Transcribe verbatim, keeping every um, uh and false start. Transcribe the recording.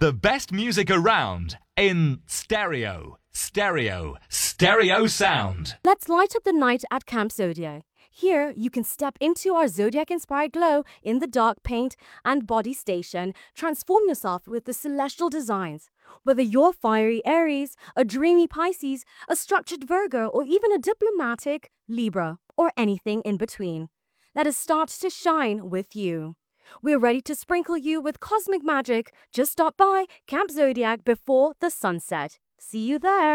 The best music around in stereo, stereo, stereo sound. Let's light up the night at Camp Zodiac. Here, you can step into our Zodiac-inspired glow in the dark paint and body station. Transform yourself with the celestial designs. Whether you're fiery Aries, a dreamy Pisces, a structured Virgo, or even a diplomatic Libra, or anything in between, let us start to shine with you. We're ready to sprinkle you with cosmic magic. Just stop by Camp Zodiac before the sunset. See you there.